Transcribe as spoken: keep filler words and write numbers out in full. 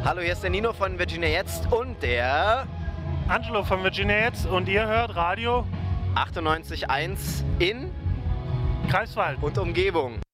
Hallo, hier ist der Nino von Virginia Jetzt und der Angelo von Virginia Jetzt und ihr hört Radio achtundneunzig Komma eins in Greifswald und Umgebung.